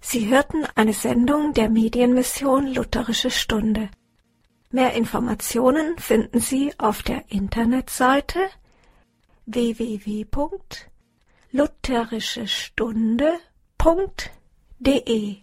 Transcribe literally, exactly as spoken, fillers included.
Sie hörten eine Sendung der Medienmission Lutherische Stunde. Mehr Informationen finden Sie auf der Internetseite w w w punkt lutherische stunde punkt de.